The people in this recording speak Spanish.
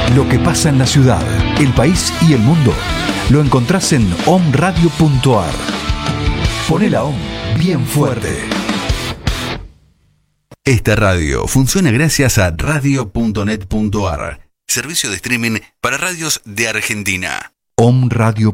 Lo que pasa en la ciudad, el país y el mundo lo encontrás en omradio.ar. Poné la OM bien fuerte. Esta radio funciona gracias a radio.net.ar, servicio de streaming para radios de Argentina. omradio.ar